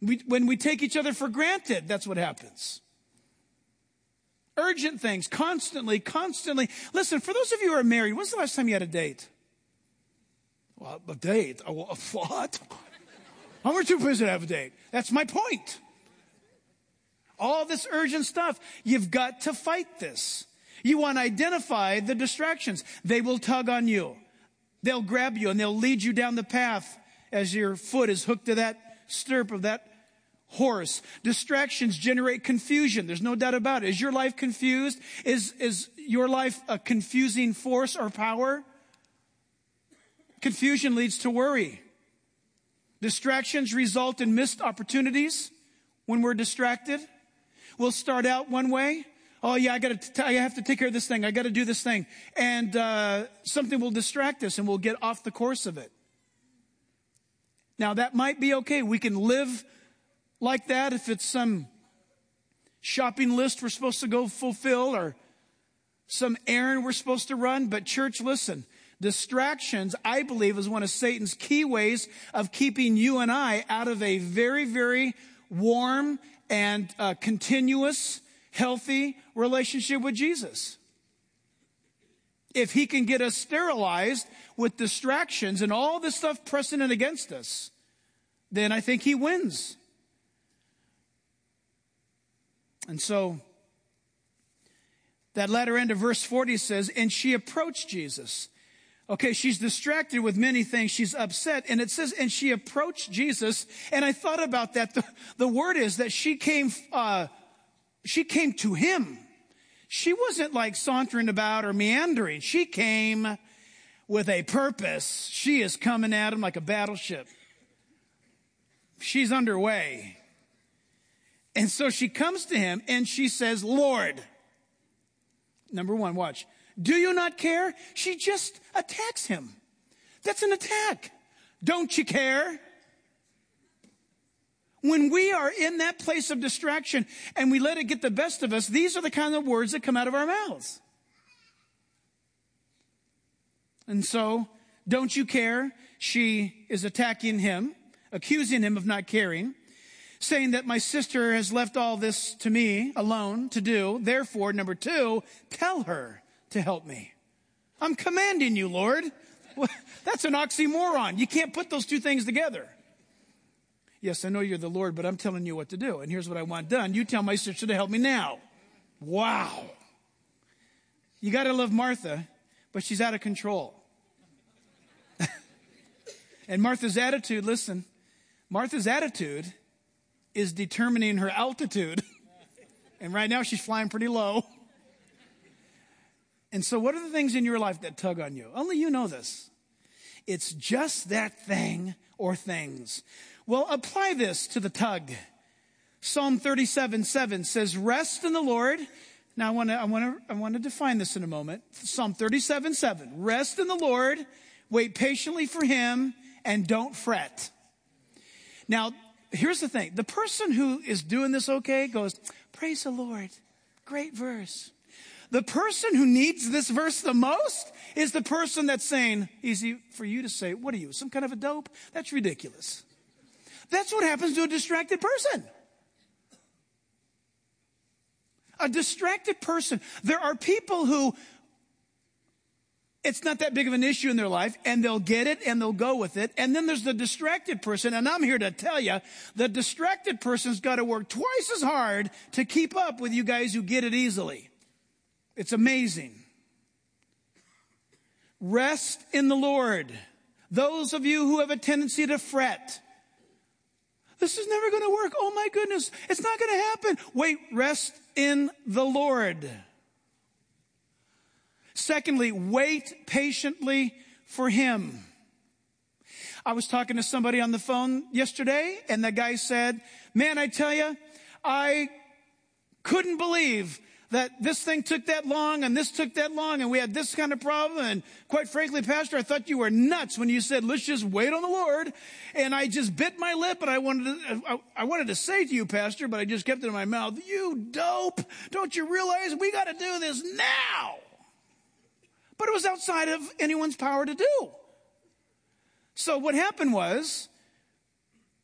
When we take each other for granted, that's what happens. Urgent things, constantly. Listen, for those of you who are married, when's the last time you had a date? Well, a date? What? How much too busy to have a date? That's my point. All this urgent stuff, you've got to fight this. You want to identify the distractions. They will tug on you. They'll grab you and they'll lead you down the path as your foot is hooked to that stirrup of that horse. Distractions generate confusion. There's no doubt about it. Is your life confused? Is your life a confusing force or power? Confusion leads to worry. Distractions result in missed opportunities when we're distracted. We'll start out one way. Oh yeah, I have to take care of this thing. I got to do this thing. And something will distract us and we'll get off the course of it. Now that might be okay. We can live like that if it's some shopping list we're supposed to go fulfill or some errand we're supposed to run. But church, listen, distractions, I believe, is one of Satan's key ways of keeping you and I out of a very, very warm and continuous, healthy relationship with Jesus. If he can get us sterilized with distractions and all this stuff pressing in against us, then I think he wins. And so, that latter end of verse 40 says, and she approached Jesus. Okay, she's distracted with many things. She's upset. And it says, and she approached Jesus. And I thought about that. The word is that she came to him. She wasn't like sauntering about or meandering. She came with a purpose. She is coming at him like a battleship. She's underway. And so she comes to him and she says, Lord. Number one, watch. Do you not care? She just attacks him. That's an attack. Don't you care? When we are in that place of distraction and we let it get the best of us, these are the kind of words that come out of our mouths. And so, don't you care? She is attacking him, accusing him of not caring, saying that my sister has left all this to me alone to do. Therefore, number two, tell her to help me. I'm commanding you, Lord. That's an oxymoron. You can't put those two things together. Yes, I know you're the Lord, but I'm telling you what to do. And here's what I want done. You tell my sister to help me now. Wow. You got to love Martha, but she's out of control. And Martha's attitude, listen, Martha's attitude is determining her altitude. And right now she's flying pretty low. And so what are the things in your life that tug on you? Only you know this. It's just that thing or things. Well, apply this to the tug. Psalm 37:7 says, rest in the Lord. Now I want to define this in a moment. Psalm 37:7. Rest in the Lord, wait patiently for him, and don't fret. Now, here's the thing. The person who is doing this okay goes, praise the Lord. Great verse. The person who needs this verse the most is the person that's saying, easy for you to say, what are you, some kind of a dope? That's ridiculous. That's what happens to a distracted person. A distracted person. There are people who it's not that big of an issue in their life, and they'll get it and they'll go with it. And then there's the distracted person, and I'm here to tell you, the distracted person's got to work twice as hard to keep up with you guys who get it easily. It's amazing. Rest in the Lord. Those of you who have a tendency to fret. This is never going to work. Oh my goodness, it's not going to happen. Wait, rest in the Lord. Secondly, wait patiently for him. I was talking to somebody on the phone yesterday, and the guy said, man, I tell you, I couldn't believe that this thing took that long and this took that long and we had this kind of problem. And quite frankly, Pastor, I thought you were nuts when you said, let's just wait on the Lord. And I just bit my lip, and I wanted to say to you, Pastor, but I just kept it in my mouth. You dope. Don't you realize we got to do this now? But it was outside of anyone's power to do. So what happened was,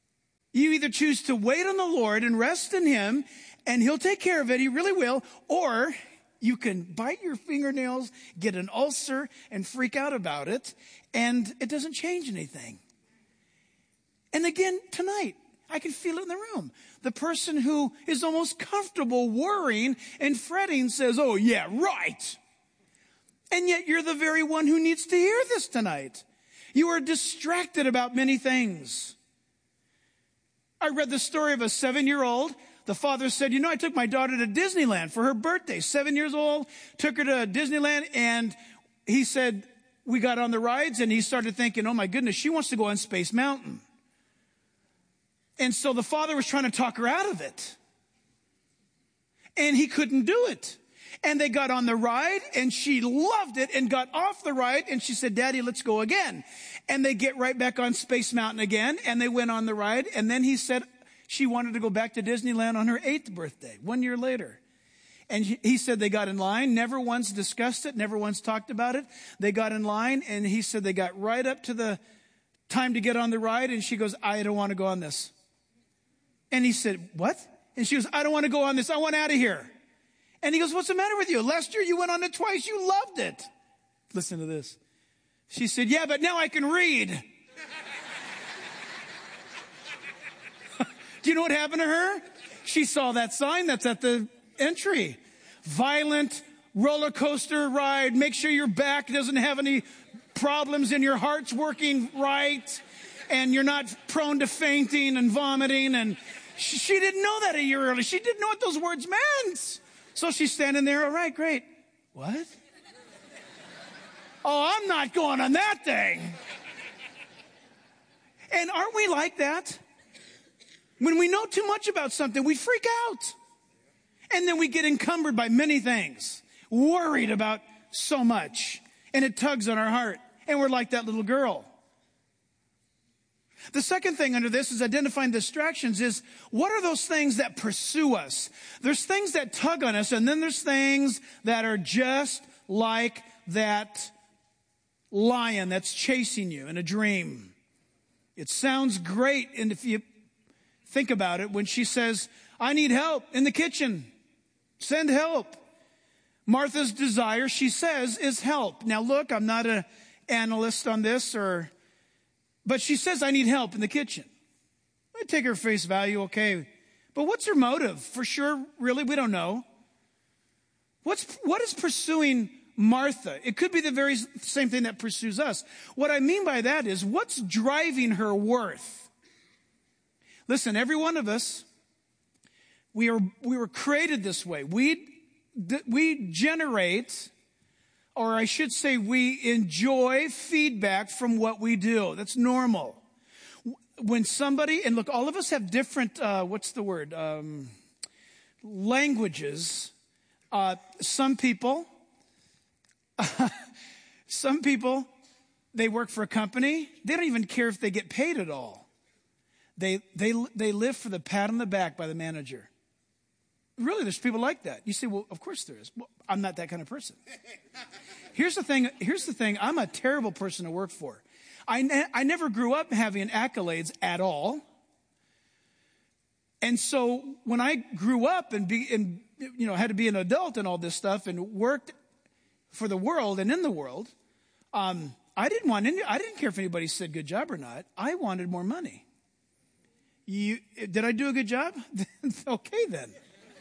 You either choose to wait on the Lord and rest in him, and he'll take care of it. He really will. Or you can bite your fingernails, get an ulcer, and freak out about it, and it doesn't change anything. And again, tonight, I can feel it in the room. The person who is almost comfortable worrying and fretting says, oh, yeah, right. And yet you're the very one who needs to hear this tonight. You are distracted about many things. I read the story of a 7-year-old. The father said, I took my daughter to Disneyland for her birthday. 7 years old, took her to Disneyland, and he said, we got on the rides, and he started thinking, oh my goodness, she wants to go on Space Mountain. And so the father was trying to talk her out of it. And he couldn't do it. And they got on the ride, and she loved it and got off the ride, and she said, Daddy, let's go again. And they get right back on Space Mountain again, and they went on the ride. And then he said she wanted to go back to Disneyland on her 8th birthday, 1 year later. And he said they got in line, never once discussed it, never once talked about it. They got in line, and he said they got right up to the time to get on the ride, and she goes, I don't want to go on this. And he said, what? And she goes, I don't want to go on this. I want out of here. And he goes, what's the matter with you? Last year you went on it twice. You loved it. Listen to this. She said, yeah, but now I can read. Do you know what happened to her? She saw that sign that's at the entry. Violent roller coaster ride. Make sure your back doesn't have any problems and your heart's working right. And you're not prone to fainting and vomiting. And she didn't know that a year earlier. She didn't know what those words meant. So she's standing there, all right, great. What? Oh, I'm not going on that thing. And aren't we like that? When we know too much about something, we freak out. And then we get encumbered by many things, worried about so much. And it tugs on our heart. And we're like that little girl. The second thing under this is identifying distractions is, what are those things that pursue us? There's things that tug on us, and then there's things that are just like that lion that's chasing you in a dream. It sounds great, and if you think about it, when she says, I need help in the kitchen, send help. Martha's desire, she says, is help. Now look, I'm not an analyst on this, but she says, I need help in the kitchen. I take her face value, okay. But what's her motive? For sure, really, we don't know. What is pursuing Martha? It could be the very same thing that pursues us. What I mean by that is, what's driving her worth? Listen, every one of us, we were created this way. We generate, or I should say we enjoy feedback from what we do. That's normal. When somebody, and look, all of us have different, languages. Some people, they work for a company. They don't even care if they get paid at all. They live for the pat on the back by the manager. Really, there's people like that. You say, well, of course there is. Well, I'm not that kind of person. Here's the thing. I'm a terrible person to work for. I never grew up having accolades at all. And so when I grew up and had to be an adult and all this stuff and worked for the world and in the world, I didn't care if anybody said good job or not. I wanted more money. Did I do a good job? Okay, then.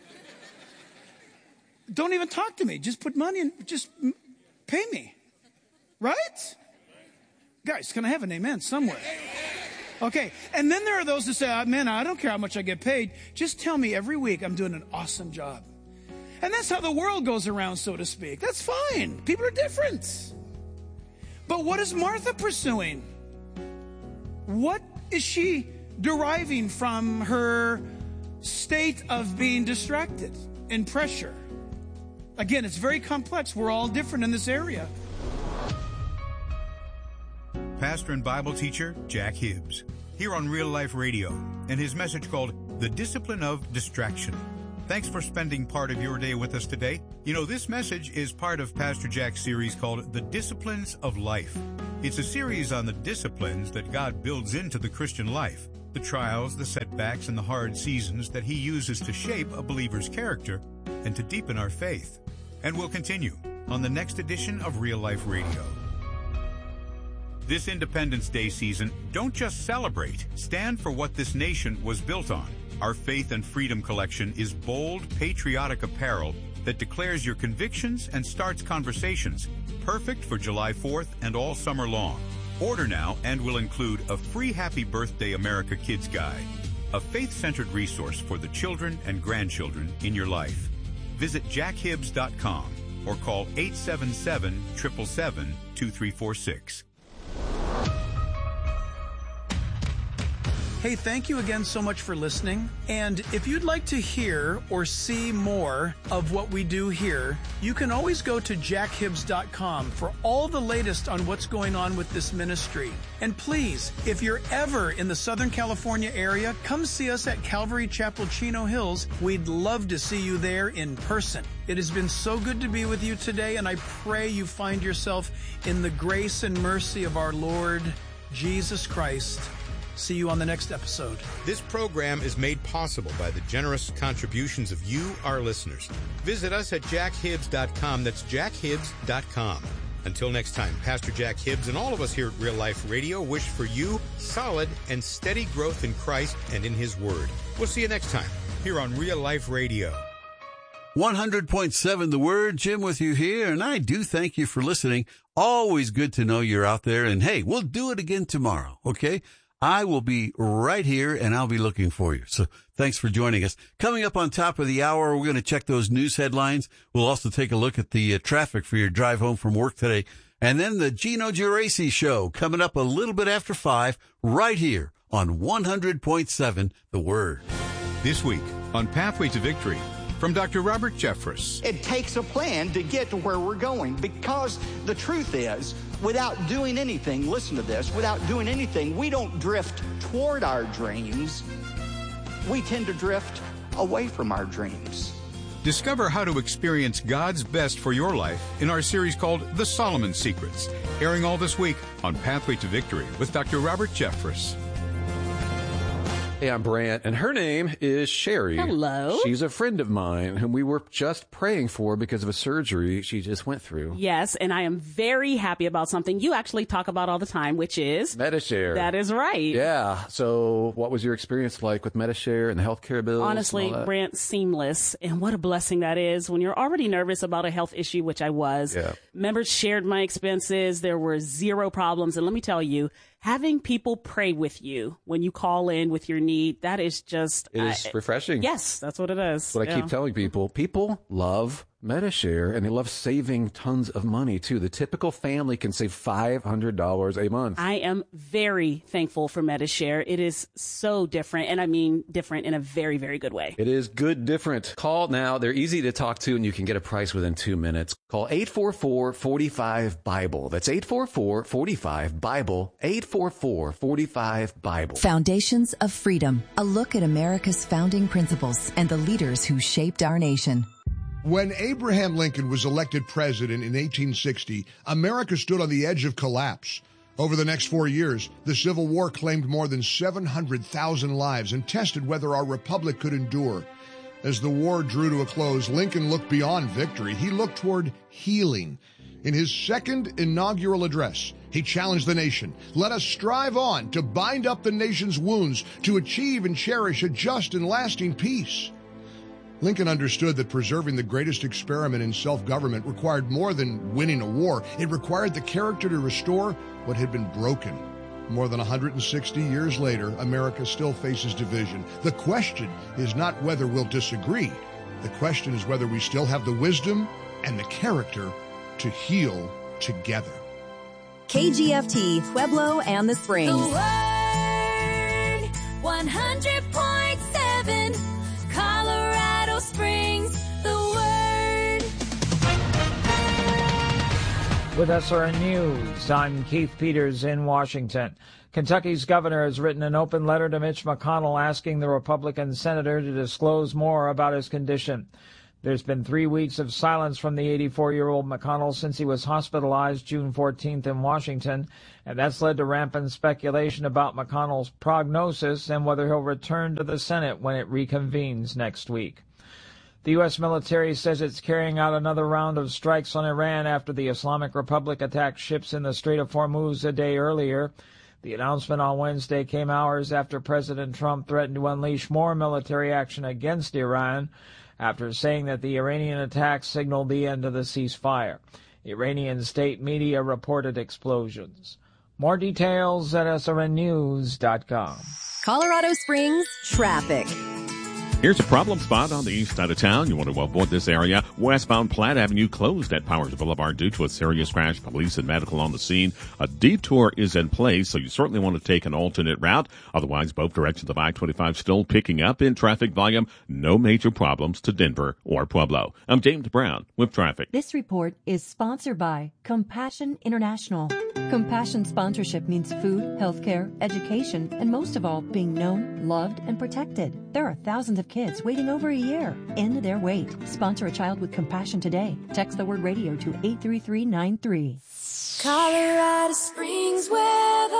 Don't even talk to me. Just put money in, just pay me. Right? Guys, can I have an amen somewhere? Okay. And then there are those that say, man, I don't care how much I get paid. Just tell me every week I'm doing an awesome job. And that's how the world goes around, so to speak. That's fine. People are different. But what is Martha pursuing? What is she deriving from her state of being distracted and pressure? Again, it's very complex. We're all different in this area. Pastor and Bible teacher Jack Hibbs, here on Real Life Radio, and his message called The Discipline of Distraction. Thanks for spending part of your day with us today. You know, this message is part of Pastor Jack's series called The Disciplines of Life. It's a series on the disciplines that God builds into the Christian life. the trials, the setbacks, and the hard seasons that he uses to shape a believer's character and to deepen our faith. And we'll continue on the next edition of Real Life Radio. This Independence Day season, don't just celebrate, stand for what this nation was built on. Our Faith and Freedom collection is bold, patriotic apparel that declares your convictions and starts conversations, perfect for July 4th and all summer long. Order now and will include a free Happy Birthday America Kids Guide, a faith-centered resource for the children and grandchildren in your life. Visit jackhibbs.com or call 877-777-2346. Hey, thank you again so much for listening. And if you'd like to hear or see more of what we do here, you can always go to jackhibbs.com for all the latest on what's going on with this ministry. And please, if you're ever in the Southern California area, come see us at Calvary Chapel, Chino Hills. We'd love to see you there in person. It has been so good to be with you today, and I pray you find yourself in the grace and mercy of our Lord Jesus Christ. See you on the next episode. This program is made possible by the generous contributions of you, our listeners. Visit us at jackhibbs.com. That's jackhibbs.com. Until next time, Pastor Jack Hibbs and all of us here at Real Life Radio wish for you solid and steady growth in Christ and in His Word. We'll see you next time here on Real Life Radio. 100.7 The Word, Jim with you here, and I do thank you for listening. Always good to know you're out there, and hey, we'll do it again tomorrow, okay? I will be right here, and I'll be looking for you. So thanks for joining us. Coming up on top of the hour, we're going to check those news headlines. We'll also take a look at the traffic for your drive home from work today. And then the Gino Geraci Show coming up a little bit after 5 right here on 100.7 The Word. This week on Pathway to Victory, from Dr. Robert Jeffress. It takes a plan to get to where we're going, because the truth is, without doing anything, listen to this, without doing anything, we don't drift toward our dreams. We tend to drift away from our dreams. Discover how to experience God's best for your life in our series called The Solomon Secrets, airing all this week on Pathway to Victory with Dr. Robert Jeffress. Hey, I'm Brant, and her name is Sherry. Hello. She's a friend of mine whom we were just praying for because of a surgery she just went through. Yes, and I am very happy about something you actually talk about all the time, which is Medi-Share. That is right. Yeah. So what was your experience like with Medi-Share and the healthcare bills? Honestly, Brant, seamless. And what a blessing that is when you're already nervous about a health issue, which I was. Yeah. Members shared my expenses. There were zero problems. And let me tell you, having people pray with you when you call in with your need, that is just... It is refreshing. Yes, that's what it is. That's what I keep telling people. People love Medi-Share, and they love saving tons of money, too. The typical family can save $500 a month. I am very thankful for Medi-Share. It is so different, and I mean different in a very, very good way. It is good different. Call now. They're easy to talk to, and you can get a price within 2 minutes. Call 844-45-BIBLE. That's 844-45-BIBLE. 844-45-BIBLE. Foundations of Freedom. A look at America's founding principles and the leaders who shaped our nation. When Abraham Lincoln was elected president in 1860, America stood on the edge of collapse. Over the next 4 years, the Civil War claimed more than 700,000 lives and tested whether our republic could endure. As the war drew to a close, Lincoln looked beyond victory. He looked toward healing. In his second inaugural address, he challenged the nation. Let us strive on to bind up the nation's wounds, to achieve and cherish a just and lasting peace. Lincoln understood that preserving the greatest experiment in self-government required more than winning a war. It required the character to restore what had been broken. More than 160 years later, America still faces division. The question is not whether we'll disagree. The question is whether we still have the wisdom and the character to heal together. KGFT, Pueblo and the Springs. The Word, 100.7, Colorado Springs, The Word. With SRN News, I'm Keith Peters in Washington. Kentucky's governor has written an open letter to Mitch McConnell asking the Republican senator to disclose more about his condition. There's been 3 weeks of silence from the 84-year-old McConnell since he was hospitalized June 14th in Washington, and that's led to rampant speculation about McConnell's prognosis and whether he'll return to the Senate when it reconvenes next week. The U.S. military says it's carrying out another round of strikes on Iran after the Islamic Republic attacked ships in the Strait of Hormuz a day earlier. The announcement on Wednesday came hours after President Trump threatened to unleash more military action against Iran, after saying that the Iranian attack signaled the end of the ceasefire. Iranian state media reported explosions. More details at srnnews.com. Colorado Springs traffic. Here's a problem spot on the east side of town. You want to avoid this area. Westbound Platte Avenue closed at Powers Boulevard due to a serious crash. Police and medical on the scene. A detour is in place, so you certainly want to take an alternate route. Otherwise, both directions of I-25 still picking up in traffic volume. No major problems to Denver or Pueblo. I'm James Brown with traffic. This report is sponsored by Compassion International. Compassion sponsorship means food, healthcare, education, and most of all, being known, loved, and protected. There are thousands of kids waiting over a year. End their wait. Sponsor a child with compassion today. Text the word radio to 83393. Colorado Springs weather.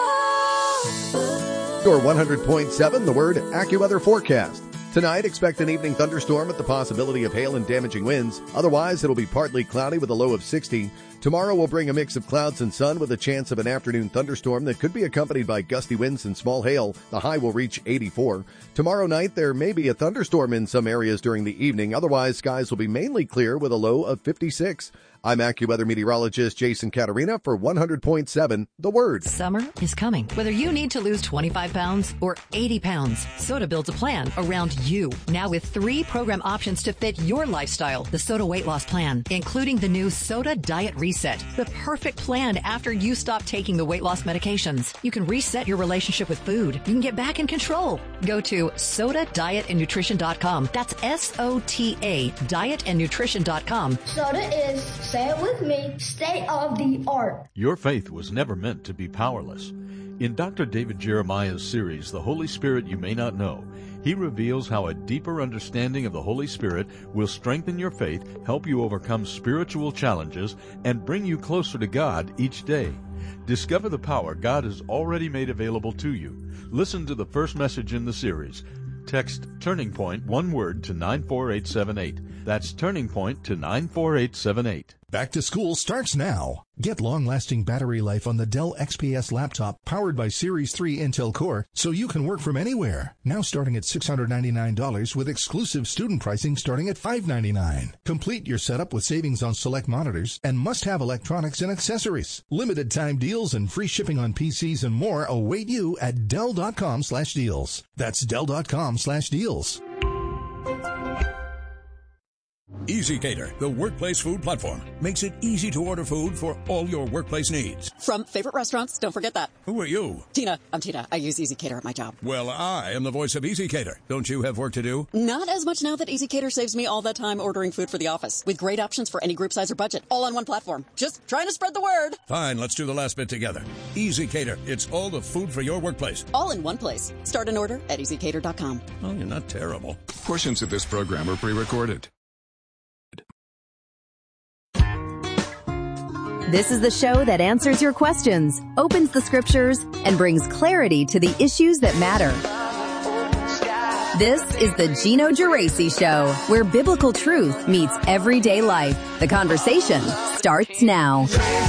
Your 100.7, the Word AccuWeather forecast. Tonight, expect an evening thunderstorm with the possibility of hail and damaging winds. Otherwise, it'll be partly cloudy with a low of 60. Tomorrow will bring a mix of clouds and sun with a chance of an afternoon thunderstorm that could be accompanied by gusty winds and small hail. The high will reach 84. Tomorrow night, there may be a thunderstorm in some areas during the evening. Otherwise, skies will be mainly clear with a low of 56. I'm AccuWeather meteorologist Jason Caterina for 100.7 The Word. Summer is coming. Whether you need to lose 25 pounds or 80 pounds, Soda builds a plan around you. Now with 3 program options to fit your lifestyle. The Soda Weight Loss Plan, including the new Soda Diet Reset. The perfect plan after you stop taking the weight loss medications. You can reset your relationship with food. You can get back in control. Go to SodaDietAndNutrition.com. That's SOTA, dietandnutrition.com. Soda is, say it with me, state of the art. Your faith was never meant to be powerless. In Dr. David Jeremiah's series, The Holy Spirit You May Not Know, he reveals how a deeper understanding of the Holy Spirit will strengthen your faith, help you overcome spiritual challenges, and bring you closer to God each day. Discover the power God has already made available to you. Listen to the first message in the series. Text Turning Point, one word, to 94878. That's Turning Point to 94878. Back to school starts now. Get long-lasting battery life on the Dell XPS laptop powered by Series 3 Intel Core so you can work from anywhere. Now starting at $699 with exclusive student pricing starting at $599. Complete your setup with savings on select monitors and must-have electronics and accessories. Limited time deals and free shipping on PCs and more await you at Dell.com/deals. That's Dell.com/deals. EasyCater, the workplace food platform, makes it easy to order food for all your workplace needs. From favorite restaurants, don't forget that. Who are you? Tina. I'm Tina. I use EasyCater at my job. Well, I am the voice of EasyCater. Don't you have work to do? Not as much now that EasyCater saves me all that time ordering food for the office, with great options for any group size or budget, all on one platform. Just trying to spread the word. Fine, let's do the last bit together. EasyCater, it's all the food for your workplace. All in one place. Start an order at EasyCater.com. Well, you're not terrible. Portions of this program are pre-recorded. This is the show that answers your questions, opens the scriptures, and brings clarity to the issues that matter. This is the Gino Geraci Show, where biblical truth meets everyday life. The conversation starts now.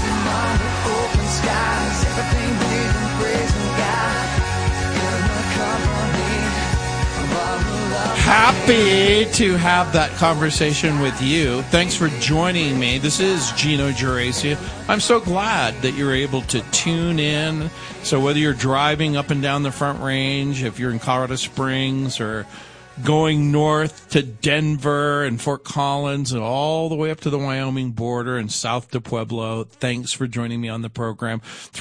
Happy to have that conversation with you. Thanks for joining me. This is Gino Geraci. I'm so glad that you're able to tune in. So whether you're driving up and down the Front Range, if you're in Colorado Springs, or going north to Denver and Fort Collins and all the way up to the Wyoming border and south to Pueblo, thanks for joining me on the program.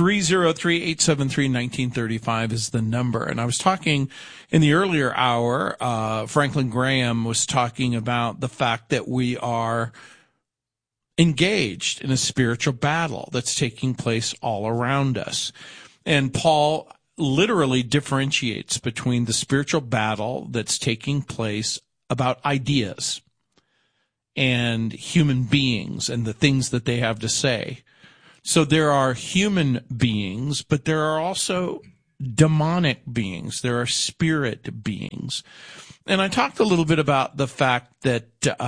303-873-1935 is the number. And I was talking in the earlier hour, Franklin Graham was talking about the fact that we are engaged in a spiritual battle that's taking place all around us. And Paul literally differentiates between the spiritual battle that's taking place about ideas. and human beings and the things that they have to say. So there are human beings, but there are also demonic beings. There are spirit beings. And I talked a little bit about the fact that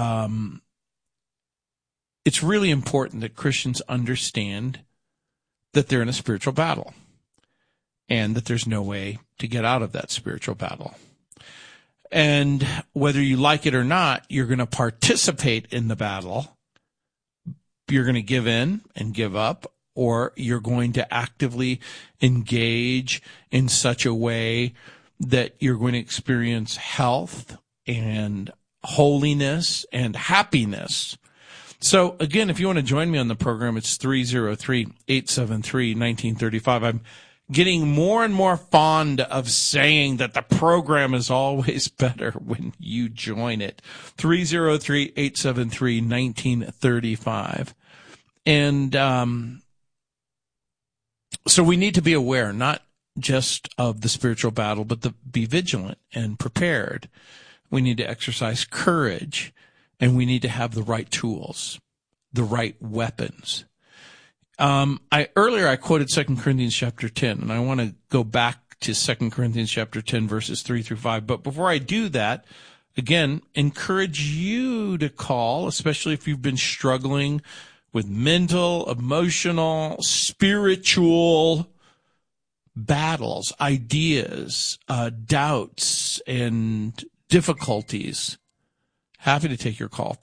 it's really important that Christians understand that they're in a spiritual battle and that there's no way to get out of that spiritual battle. And whether you like it or not, you're going to participate in the battle. You're going to give in and give up, or you're going to actively engage in such a way that you're going to experience health and holiness and happiness. So again, if you want to join me on the program, it's 303-873-1935. I'm getting more and more fond of saying that the program is always better when you join it. 303-873-1935. And so we need to be aware, not just of the spiritual battle, but to be vigilant and prepared. We need to exercise courage, and we need to have the right tools, the right weapons. Earlier I quoted 2 Corinthians chapter 10, and I want to go back to 2 Corinthians chapter 10, verses 3-5. But before I do that, again, encourage you to call, especially if you've been struggling with mental, emotional, spiritual battles, ideas, doubts, and difficulties. Happy to take your call,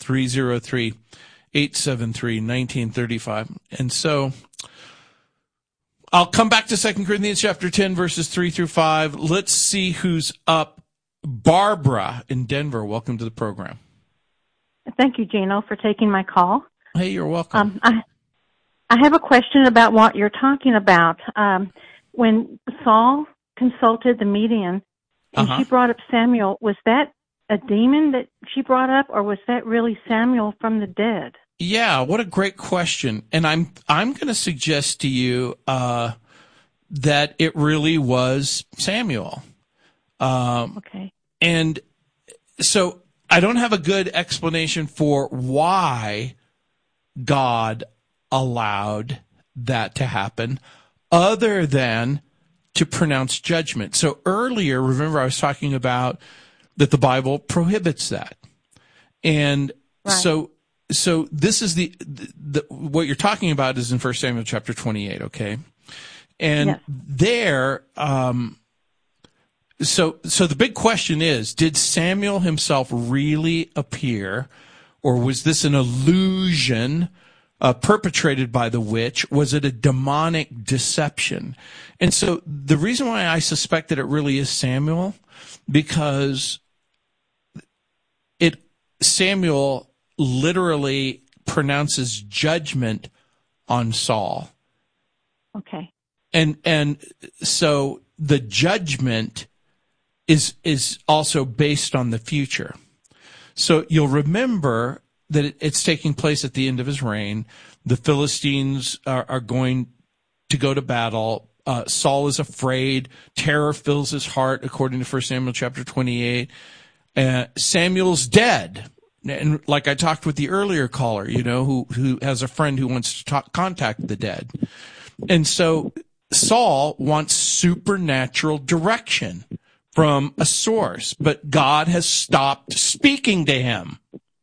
303-873-1935. And so I'll come back to 2 Corinthians chapter 10, verses 3-5. Let's see who's up. Barbara in Denver, welcome to the program. Thank you, Gino, for taking my call. Hey, you're welcome. I have a question about what you're talking about. When Saul consulted the medium and she brought up Samuel, was that a demon that she brought up, or was that really Samuel from the dead? Yeah, what a great question. And I'm going to suggest to you that it really was Samuel. Okay. And so I don't have a good explanation for why God allowed that to happen, other than to pronounce judgment. So earlier, remember, I was talking about that the Bible prohibits that. And so this is the what you're talking about is in 1 Samuel chapter 28, okay? And there, so the big question is, did Samuel himself really appear, or was this an illusion perpetrated by the witch? Was it a demonic deception? And so the reason why I suspect that it really is Samuel, because Samuel literally pronounces judgment on Saul. Okay. And so the judgment is also based on the future. So you'll remember that it's taking place at the end of his reign. The Philistines are going to go to battle. Saul is afraid. Terror fills his heart, according to 1 Samuel chapter 28. Samuel's dead. And like I talked with the earlier caller, who has a friend who wants to contact the dead. And so Saul wants supernatural direction from a source, but God has stopped speaking to him.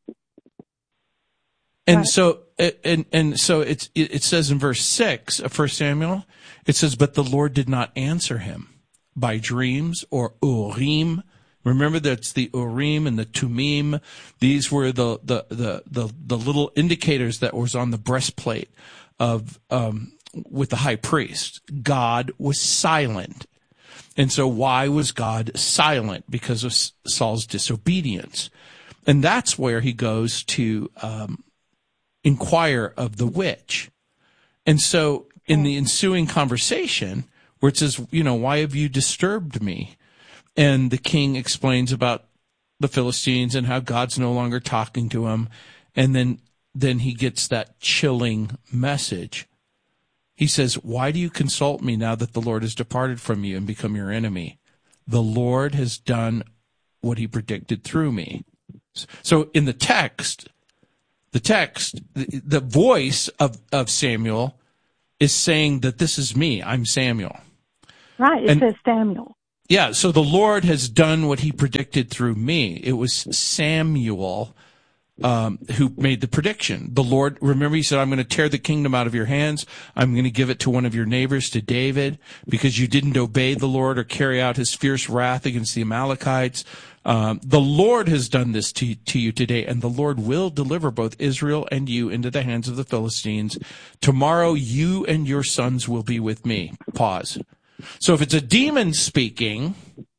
And so, so it says in verse 6 of 1 Samuel, it says, but the Lord did not answer him by dreams or Urim. Remember, that's the Urim and the Tumim. These were the little indicators that was on the breastplate of, with the high priest. God was silent. And so why was God silent? Because of Saul's disobedience. And that's where he goes to, inquire of the witch. And so in the ensuing conversation where it says, why have you disturbed me? And the king explains about the Philistines and how God's no longer talking to him. And then he gets that chilling message. He says, why do you consult me now that the Lord has departed from you and become your enemy? The Lord has done what he predicted through me. So in the text, The text, the voice of Samuel is saying that this is me. I'm Samuel. Right. It says Samuel. Yeah. So the Lord has done what he predicted through me. It was Samuel who made the prediction. The Lord, remember, he said, I'm going to tear the kingdom out of your hands. I'm going to give it to one of your neighbors, to David, because you didn't obey the Lord or carry out his fierce wrath against the Amalekites. The Lord has done this to you today, and the Lord will deliver both Israel and you into the hands of the Philistines. Tomorrow you and your sons will be with me. Pause. So if it's a demon speaking,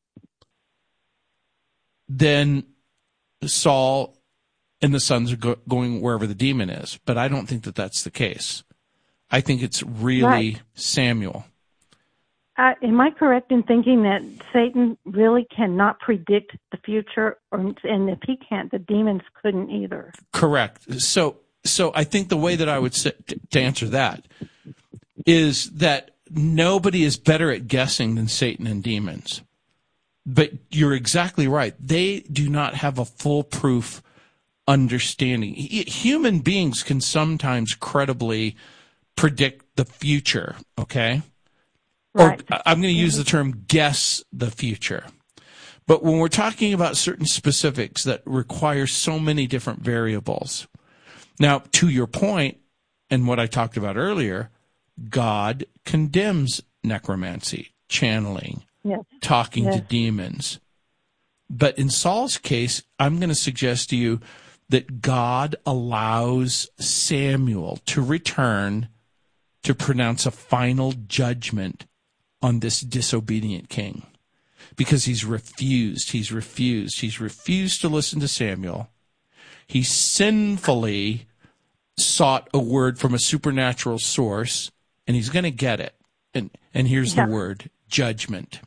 then Saul and the sons are going wherever the demon is. But I don't think that that's the case. I think it's really Samuel. Am I correct in thinking that Satan really cannot predict the future, and if he can't, the demons couldn't either? Correct. So I think the way that I would say, to answer that is that nobody is better at guessing than Satan and demons. But you're exactly right. They do not have a foolproof understanding. Human beings can sometimes credibly predict the future, okay? Right. Or I'm going to use the term guess the future. But when we're talking about certain specifics that require so many different variables. Now, to your point, and what I talked about earlier, God condemns necromancy, channeling, talking to demons. But in Saul's case, I'm going to suggest to you that God allows Samuel to return to pronounce a final judgment on this disobedient king, because he's refused to listen to Samuel. He sinfully sought a word from a supernatural source, and he's going to get it. And here's the word, judgment.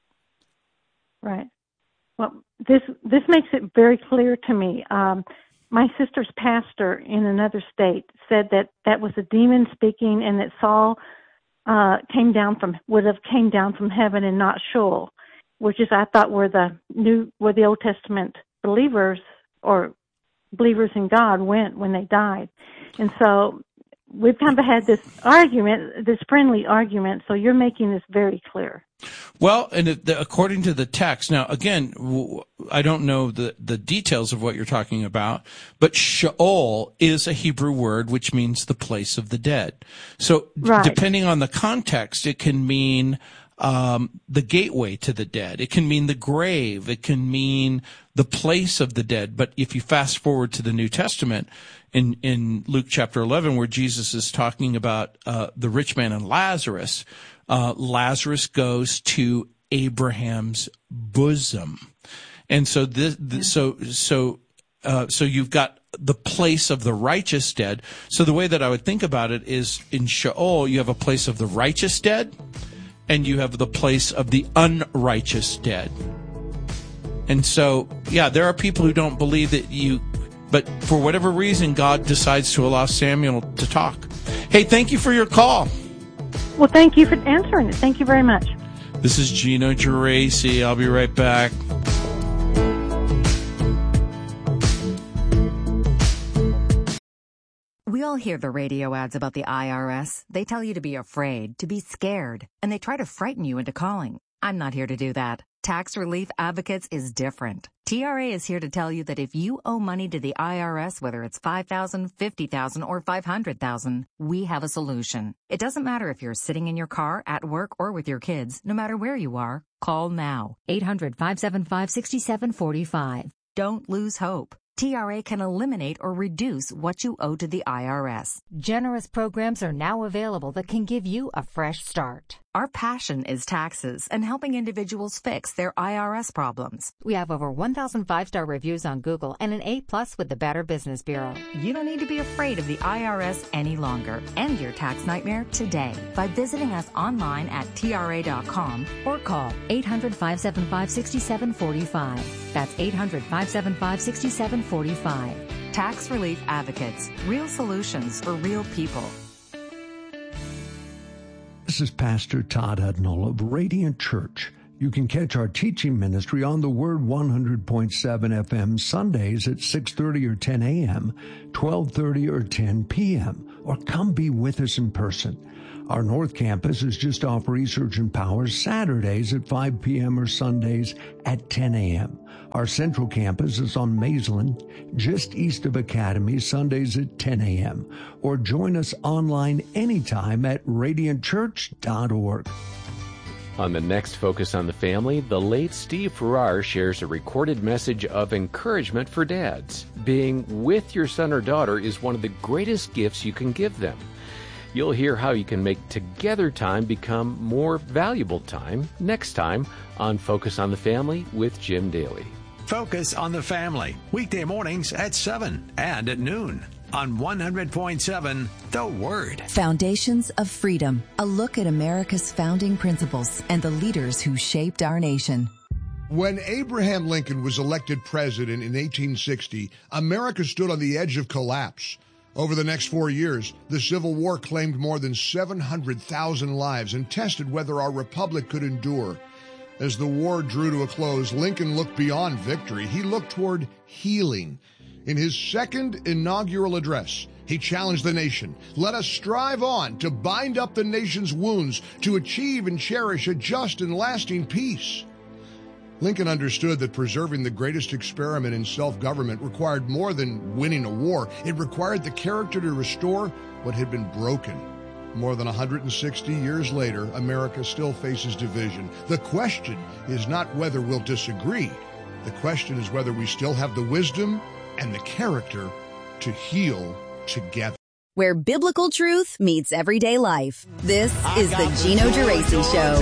Right. Well, this makes it very clear to me. My sister's pastor in another state said that was a demon speaking, and that Saul would have came down from heaven and not Sheol, which is, I thought, where the Old Testament believers or believers in God went when they died. And so we've kind of had this argument, this friendly argument, so you're making this very clear. Well, and according to the text, now, again, I don't know the details of what you're talking about, but Sheol is a Hebrew word which means the place of the dead. So depending on the context, it can mean the gateway to the dead. It can mean the grave. It can mean the place of the dead. But if you fast forward to the New Testament, in Luke chapter 11, where Jesus is talking about the rich man and Lazarus, Lazarus goes to Abraham's bosom. And so so you've got the place of the righteous dead. So the way that I would think about it is, in Sheol, you have a place of the righteous dead, and you have the place of the unrighteous dead. And so, there are people who don't believe that but for whatever reason, God decides to allow Samuel to talk. Hey, thank you for your call. Well, thank you for answering it. Thank you very much. This is Gino Geraci. I'll be right back. We all hear the radio ads about the IRS. They tell you to be afraid, to be scared, and they try to frighten you into calling. I'm not here to do that. Tax Relief Advocates is different. TRA is here to tell you that if you owe money to the IRS, whether it's $5,000, $50,000, or $500,000, we have a solution. It doesn't matter if you're sitting in your car, at work, or with your kids. No matter where you are, call now. 800-575-6745. Don't lose hope. TRA can eliminate or reduce what you owe to the IRS. Generous programs are now available that can give you a fresh start. Our passion is taxes and helping individuals fix their IRS problems. We have over 1,000 5-star reviews on Google and an A+ with the Better Business Bureau. You don't need to be afraid of the IRS any longer. End your tax nightmare today by visiting us online at TRA.com or call 800-575-6745. That's 800-575-6745. Tax Relief Advocates. Real solutions for real people. This is Pastor Todd Hudnall of Radiant Church. You can catch our teaching ministry on the Word 100.7 FM Sundays at 6:30 or 10 a.m., 12:30 or 10 p.m., or come be with us in person. Our North Campus is just off Research and Power Saturdays at 5 p.m. or Sundays at 10 a.m. Our Central Campus is on Maisland, just east of Academy, Sundays at 10 a.m. Or join us online anytime at radiantchurch.org. On the next Focus on the Family, the late Steve Farrar shares a recorded message of encouragement for dads. Being with your son or daughter is one of the greatest gifts you can give them. You'll hear how you can make together time become more valuable time next time on Focus on the Family with Jim Daly. Focus on the Family, weekday mornings at 7 and at noon on 100.7 The Word. Foundations of Freedom, a look at America's founding principles and the leaders who shaped our nation. When Abraham Lincoln was elected president in 1860, America stood on the edge of collapse. Over the next 4 years, the Civil War claimed more than 700,000 lives and tested whether our republic could endure. As the war drew to a close, Lincoln looked beyond victory. He looked toward healing. In his second inaugural address, he challenged the nation. Let us strive on to bind up the nation's wounds, to achieve and cherish a just and lasting peace. Lincoln understood that preserving the greatest experiment in self-government required more than winning a war. It required the character to restore what had been broken. More than 160 years later, America still faces division. The question is not whether we'll disagree. The question is whether we still have the wisdom and the character to heal together. Where biblical truth meets everyday life. This is the Gino Geraci Show.